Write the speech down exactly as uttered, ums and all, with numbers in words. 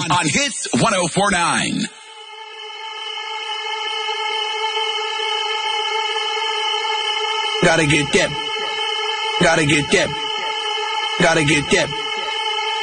on Hits one oh four point nine. Gotta get that. Gotta get that. Gotta get that.